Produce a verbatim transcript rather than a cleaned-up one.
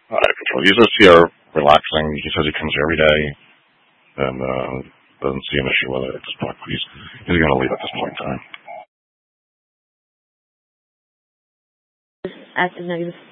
Out of control. He's just here relaxing. He says he comes here every day and uh, doesn't see an issue with it at this point. He's, he's going to leave at this point in time. As, no,